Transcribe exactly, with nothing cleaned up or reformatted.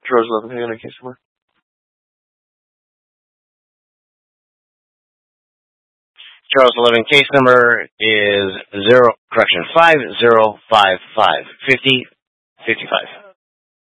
Charles eleven, hang on a case number. Charles eleven case number is zero correction five zero five five fifty fifty five.